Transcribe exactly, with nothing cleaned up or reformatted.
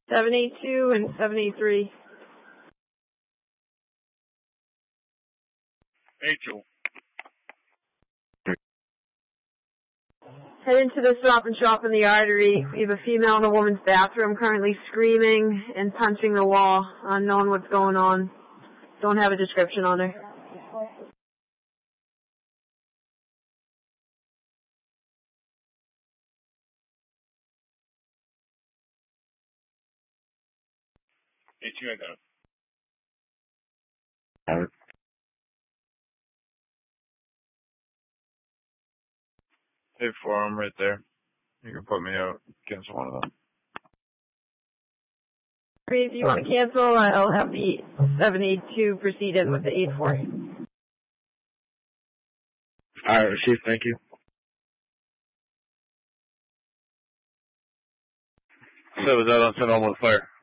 seven eight two and seven eight three. Rachel. Head into the Stop and Shop in the Artery. We have a female in a woman's bathroom currently screaming and punching the wall. Unknown what's going on. Don't have a description on her. Hey, two, I got it. All right. Hey, four, I'm right there. You can put me out. Cancel one of them. If you want to cancel, I'll have the seven eight two proceed in with the eight four. All right, received. Thank you. So was that on send on with fire?